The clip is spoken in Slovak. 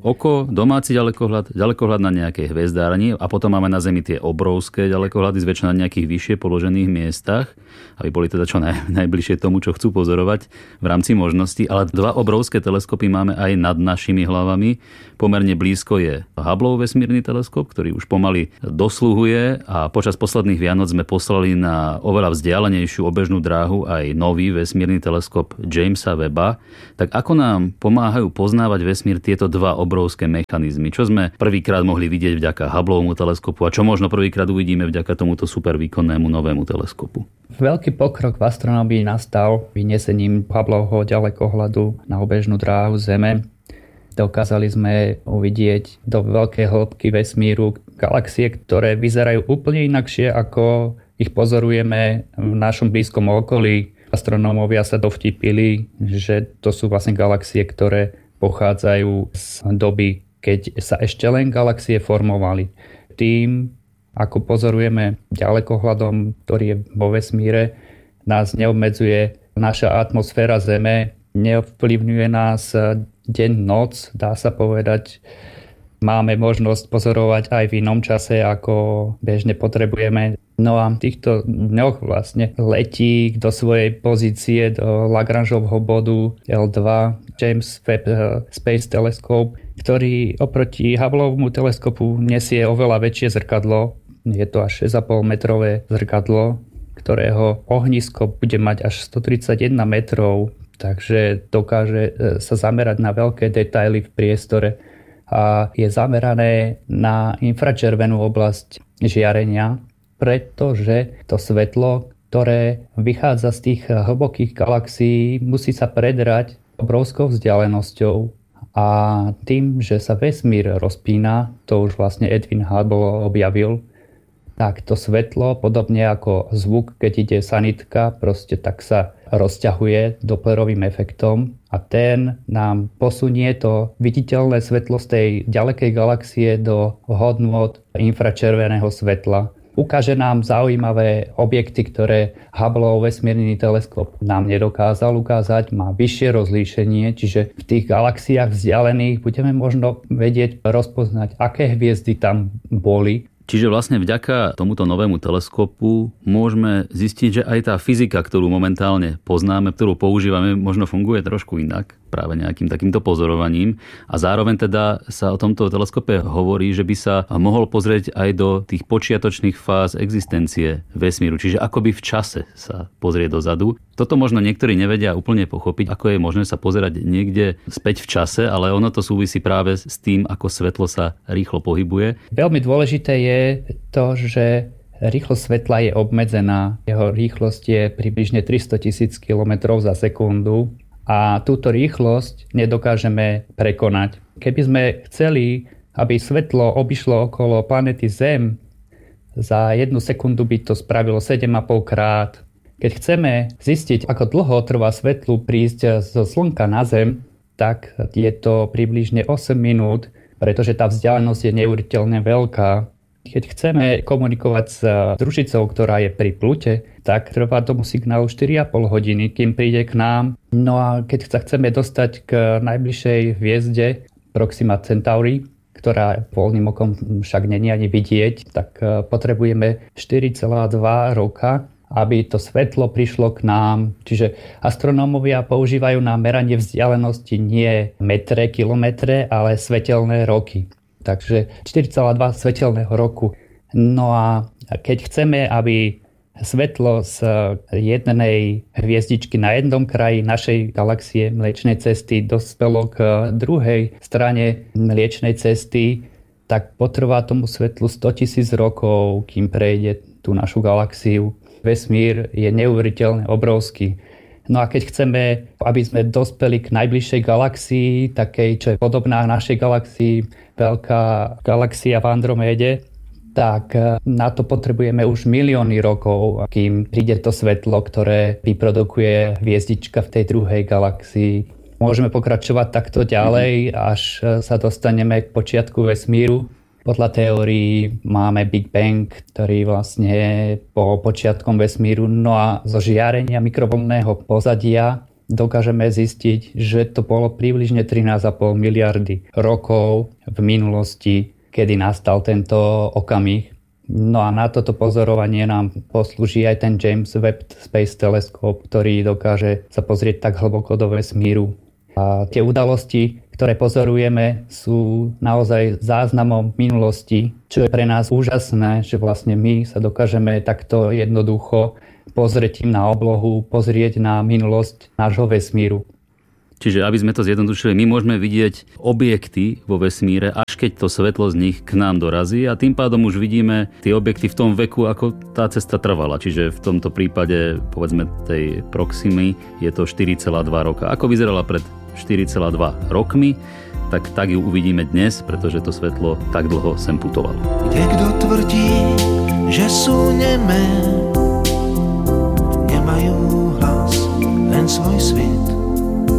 oko, domáci ďalekohľad na nejakej hviezdárni a potom máme na Zemi tie obrovské ďalekohľady, zväčša na nejakých vyššie položených miestach, aby boli teda čo najbližšie tomu, čo chcú pozorovať v rámci možností. Ale dva obrovské teleskopy máme aj nad našimi hlavami. Pomerne blízko je Hubbleov vesmírny teleskop, ktorý už pomaly dosluhuje a počas posledných Vianoc sme poslali na oveľa vzdialenejšiu obežnú dráhu aj nový vesmírny teleskop Jamesa Webba. Tak ako nám pomáhajú poznávať vesmír tieto dva obrovské mechanizmy? Čo sme prvýkrát mohli vidieť vďaka Hubbleovmu teleskopu a čo možno prvýkrát uvidíme vďaka tomuto super výkonnému novému teleskopu? Veľký pokrok v astronómii nastal vynesením Hubbleovho ďalekohľadu na obežnú dráhu Zeme. Dokázali sme uvidieť do veľkej hĺbky vesmíru galaxie, ktoré vyzerajú úplne inakšie, ako ich pozorujeme v našom blízkom okolí. Astronómovia sa dovtipili, že to sú vlastne galaxie, ktoré pochádzajú z doby, keď sa ešte len galaxie formovali. Tým, ako pozorujeme ďalekohľadom, ktorý je vo vesmíre, nás neobmedzuje naša atmosféra Zeme, neovplyvňuje nás deň, noc, dá sa povedať. Máme možnosť pozorovať aj v inom čase, ako bežne potrebujeme. No a v týchto dňoch vlastne letí do svojej pozície do Lagrangeovho bodu L2 James Webb Space Telescope, ktorý oproti Hubbleovmu teleskopu nesie oveľa väčšie zrkadlo. Je to až 6,5 metrové zrkadlo, ktorého ohnisko bude mať až 131 metrov, takže dokáže sa zamerať na veľké detaily v priestore a je zamerané na infračervenú oblasť žiarenia, pretože to svetlo, ktoré vychádza z tých hlbokých galaxií, musí sa predrať obrovskou vzdialenosťou a tým, že sa vesmír rozpína, to už vlastne Edwin Hubble objavil, tak to svetlo, podobne ako zvuk, keď ide sanitka, proste tak sa rozťahuje doplerovým efektom a ten nám posunie to viditeľné svetlo z tej ďalekej galaxie do hodnôt infračerveného svetla. Ukáže nám zaujímavé objekty, ktoré Hubbleov vesmírny teleskop nám nedokázal ukázať, má vyššie rozlíšenie, čiže v tých galaxiách vzdialených budeme možno vedieť rozpoznať, aké hviezdy tam boli. Čiže vlastne vďaka tomuto novému teleskopu môžeme zistiť, že aj tá fyzika, ktorú momentálne poznáme, ktorú používame, možno funguje trošku inak, práve nejakým takýmto pozorovaním. A zároveň teda sa o tomto teleskope hovorí, že by sa mohol pozrieť aj do tých počiatočných fáz existencie vesmíru. Čiže akoby v čase sa pozrieť dozadu. Toto možno niektorí nevedia úplne pochopiť, ako je možné sa pozerať niekde späť v čase, ale ono to súvisí práve s tým, ako svetlo sa rýchlo pohybuje. Veľmi dôležité je to, že rýchlosť svetla je obmedzená. Jeho rýchlosť je približne 300 000 km za sekundu a túto rýchlosť nedokážeme prekonať. Keby sme chceli, aby svetlo obišlo okolo planety Zem, za 1 sekundu by to spravilo 7,5 krát. Keď chceme zistiť, ako dlho trvá svetlu prísť zo Slnka na Zem, tak je to približne 8 minút, pretože tá vzdialenosť je neuveriteľne veľká. Keď chceme komunikovať s družicou, ktorá je pri Plute, tak trvá tomu signálu 4,5 hodiny, kým príde k nám. No a keď sa chceme dostať k najbližšej hviezde Proxima Centauri, ktorá voľným okom však není ani vidieť, tak potrebujeme 4,2 roka, aby to svetlo prišlo k nám. Čiže astronómovia používajú na meranie vzdialenosti nie metre, kilometre, ale svetelné roky. Takže 4,2 svetelného roku. No a keď chceme, aby svetlo z jednej hviezdičky na jednom kraji našej galaxie Mliečnej cesty dospelo k druhej strane Mliečnej cesty, tak potrvá tomu svetlu 100 000 rokov, kým prejde tú našu galaxiu. Vesmír je neuveriteľne obrovský. No a keď chceme, aby sme dospeli k najbližšej galaxii, takej, čo je podobná našej galaxii, veľká galaxia v Androméde, tak na to potrebujeme už milióny rokov, kým príde to svetlo, ktoré vyprodukuje hviezdička v tej druhej galaxii. Môžeme pokračovať takto ďalej, až sa dostaneme k počiatku vesmíru. Podľa teórií máme Big Bang, ktorý vlastne po počiatkom vesmíru, no a zo žiarenia mikrovlnného pozadia dokážeme zistiť, že to bolo približne 13,5 miliardy rokov v minulosti, kedy nastal tento okamih. No a na toto pozorovanie nám poslúži aj ten James Webb Space Telescope, ktorý dokáže sa pozrieť tak hlboko do vesmíru. A tie udalosti, ktoré pozorujeme, sú naozaj záznamom minulosti, čo je pre nás úžasné, že vlastne my sa dokážeme takto jednoducho pozrieť im na oblohu, pozrieť na minulosť nášho vesmíru. Čiže aby sme to zjednodušili, my môžeme vidieť objekty vo vesmíre, až keď to svetlo z nich k nám dorazí a tým pádom už vidíme tie objekty v tom veku, ako tá cesta trvala. Čiže v tomto prípade, povedzme tej Proximy, je to 4,2 roka. Ako vyzerala pred 4,2 rokmi, tak ju uvidíme dnes, pretože to svetlo tak dlho sem putovalo. Kde kto tvrdí, že sú nemé, nemajú hlas, len svoj svet.